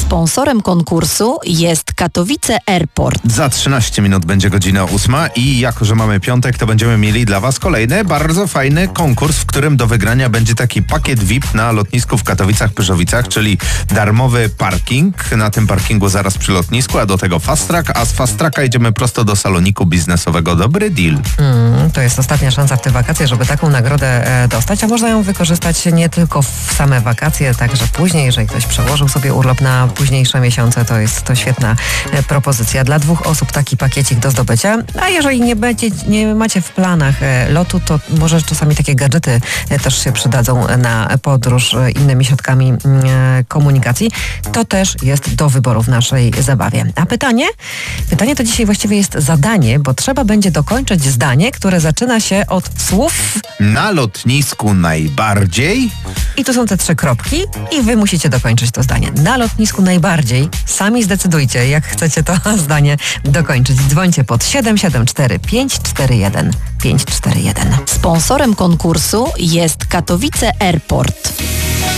Sponsorem konkursu jest Katowice Airport. Za 13 minut będzie godzina 8 i jako, że mamy piątek, to będziemy mieli dla Was kolejny bardzo fajny konkurs, w którym do wygrania będzie taki pakiet VIP na lotnisku w Katowicach-Pyrzowicach, czyli darmowy parking na tym parkingu zaraz przy lotnisku, a do tego fast track, a z fast tracka idziemy prosto do saloniku biznesowego Dobry Deal. To jest ostatnia szansa w te wakacje, żeby taką nagrodę dostać, a można ją wykorzystać nie tylko w same wakacje, także później, jeżeli ktoś przełożył sobie urlop na późniejsze miesiące, to jest to świetna propozycja. Dla 2 osób taki pakiecik do zdobycia, a jeżeli nie macie w planach lotu, to może czasami takie gadżety też się przydadzą na podróż innymi środkami komunikacji. To też jest do wyboru w naszej zabawie. A pytanie to dzisiaj właściwie jest zadanie, bo trzeba będzie dokończyć zdanie, które zaczyna się od słów Na lotnisku najbardziej. I tu są te 3 kropki i wy musicie dokończyć to zdanie. Na lotnisku najbardziej. Sami zdecydujcie, jak chcecie to zdanie dokończyć. Dzwońcie pod 774 541 541. Sponsorem konkursu jest Katowice Airport.